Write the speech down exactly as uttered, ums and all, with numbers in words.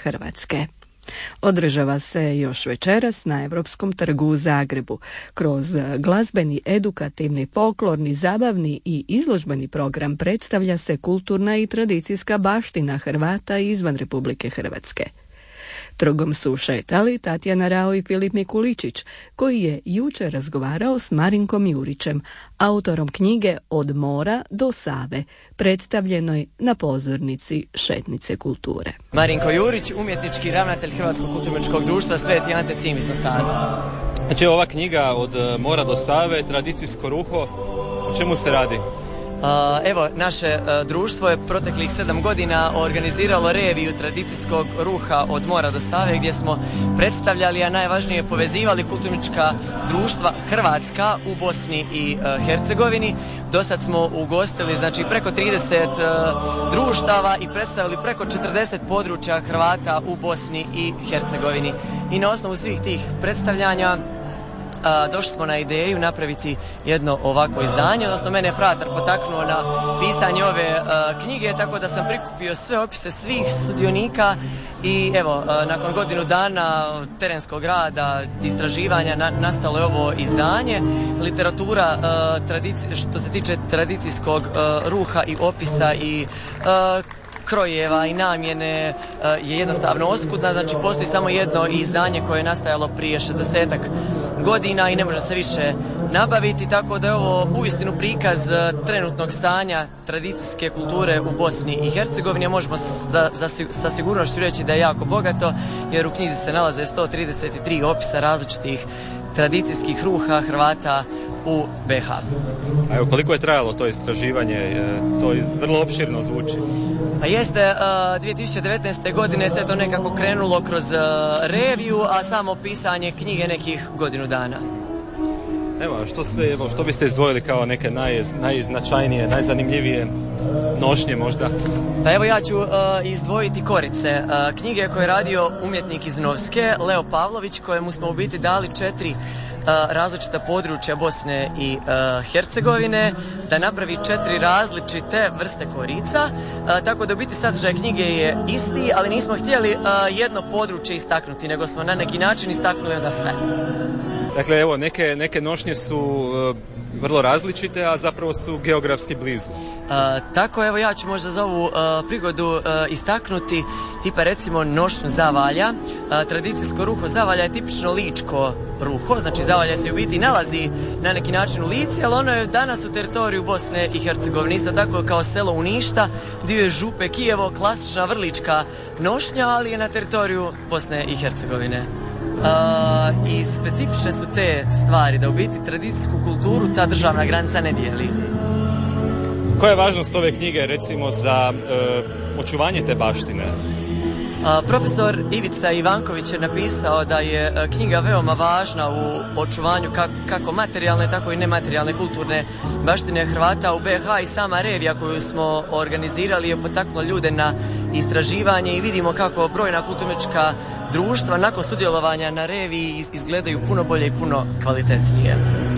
Hrvatske. Održava se još večeras na Europskom trgu u Zagrebu. Kroz glazbeni, edukativni, folklorni, zabavni i izložbeni program predstavlja se kulturna i tradicijska baština Hrvata izvan Republike Hrvatske. Trgom su šetali Tatjana Rao i Filip Mikuličić, koji je jučer razgovarao s Marinkom Jurićem, autorom knjige Od mora do Save, predstavljenoj na pozornici Šetnice kulture. Marinko Jurić, umjetnički ravnatelj Hrvatskog kulturno-umjetničkog društva Sveti Ante Cim iz Mostara. Znači, ova knjiga Od mora do Save, tradicijsko ruho, o čemu se radi? Uh, evo, naše uh, društvo je proteklih sedam godina organiziralo reviju tradicijskog ruha Od mora do Save, gdje smo predstavljali, a najvažnije povezivali kulturnička društva Hrvatska u Bosni i uh, Hercegovini. Dosad smo ugostili, znači, preko trideset uh, društava i predstavili preko četrdeset područja Hrvata u Bosni i Hercegovini. I na osnovu svih tih predstavljanja A, došli smo na ideju napraviti jedno ovako izdanje, odnosno mene je fratar potaknuo na pisanje ove a, knjige, tako da sam prikupio sve opise svih sudionika i evo, a, nakon godinu dana terenskog rada, istraživanja, na, nastalo je ovo izdanje. Literatura a, tradici, što se tiče tradicijskog a, ruha i opisa i a, krojeva i namjene uh, je jednostavno oskudna, znači postoji samo jedno izdanje koje je nastajalo prije šezdesetak godina i ne može se više nabaviti, tako da je ovo uistinu prikaz uh, trenutnog stanja tradicijske kulture u Bosni i Hercegovini, a možemo sa, za, sa sigurnošću reći da je jako bogato, jer u knjizi se nalaze sto trideset tri opisa različitih tradicijskih ruha Hrvata u be ha. A evo, koliko je trajalo to istraživanje? To iz, vrlo opširno zvuči. Pa jeste, uh, dvije tisuće devetnaeste. godine sve to nekako krenulo kroz uh, reviju, a samo pisanje knjige nekih godinu dana. Evo, što sve, evo, što biste izdvojili kao neke naj, najznačajnije, najzanimljivije nošnje možda? Pa evo, ja ću uh, izdvojiti Korice, uh, knjige koje je radio umjetnik iz Novske, Leo Pavlović, kojemu smo u biti dali četiri Uh, različita područja Bosne i uh, Hercegovine, da napravi četiri različite vrste korica, uh, tako da u biti sadržaj knjige je isti, ali nismo htjeli uh, jedno područje istaknuti, nego smo na neki način istaknuli onda sve. Dakle, evo, neke, neke nošnje su uh, vrlo različite, a zapravo su geografski blizu. Uh, tako, evo, ja ću možda za ovu uh, prigodu uh, istaknuti, tipa recimo nošnju Zavalja. Uh, tradicijsko ruho Zavalja je tipično ličko ruho, znači Zavalja se u biti nalazi na neki način u Lici, ali ono je danas u teritoriju Bosne i Hercegovine, isto tako kao selo Uništa, dio je Župe Kijevo, klasična vrlička nošnja, ali je na teritoriju Bosne i Hercegovine. Uh, i specifične su te stvari, da u biti tradicijsku kulturu ta državna granica ne dijeli. Koja je važnost ove knjige, recimo, za uh, očuvanje te baštine? Uh, profesor Ivica Ivanković je napisao da je uh, knjiga veoma važna u očuvanju kako, kako materijalne, tako i nematerijalne kulturne baštine Hrvata u be ha, i sama revija koju smo organizirali je potaknula ljude na istraživanje i vidimo kako brojna kulturnička društva nakon sudjelovanja na reviji izgledaju puno bolje i puno kvalitetnije.